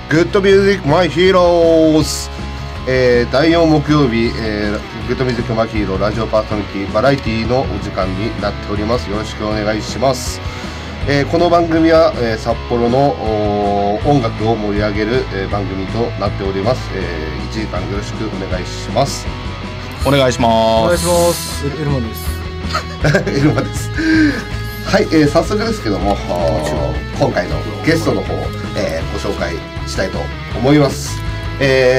グッドミュージックマイヒーローズ、第4木曜日、グッドミュージックマイヒーローラジオパーソナリティバラエティのお時間になっております。よろしくお願いします。この番組は、札幌の音楽を盛り上げる、番組となっております。1時間よろしくお願いします。 お願いします。 お願いします。エルマですエルマです。はい、早速ですけども、今回のゲストの方、ご紹介したいと思います。